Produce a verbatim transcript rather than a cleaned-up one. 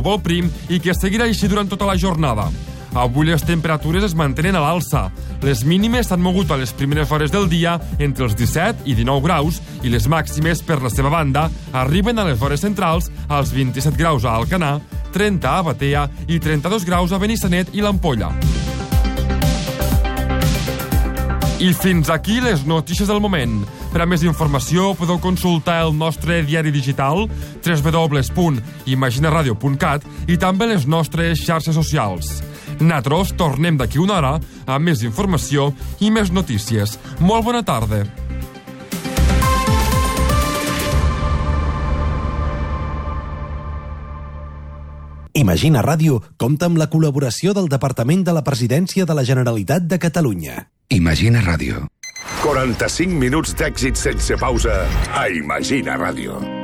núvol prim i que seguirà així durant tota la jornada. Avui les temperatures es mantenen a l'alça. Les mínimes s'han mogut a les primeres hores del dia entre els disset i dinou graus i les màximes, per la seva banda, arriben a les hores centrals als vint-i-set graus a Alcanar, trenta a Batea i trenta-dos graus a Benissanet i l'Ampolla. I fins aquí les notícies del moment. Per a més informació podeu consultar el nostre diari digital w w w punt imaginaradio punt cat i també les nostres xarxes socials. Nosaltres tornem d'aquí una hora amb més informació i més notícies. Molt bona tarda. Imagina Ràdio compta amb la col·laboració del Departament de la Presidència de la Generalitat de Catalunya. Imagina Ràdio. quaranta-cinc minuts d'èxit sense pausa a Imagina Ràdio.